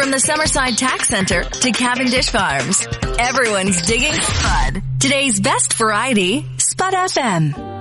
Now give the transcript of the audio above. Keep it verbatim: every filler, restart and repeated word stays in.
From the Summerside Tax Center to Cavendish Farms, everyone's digging Spud. Today's best variety, Spud F M.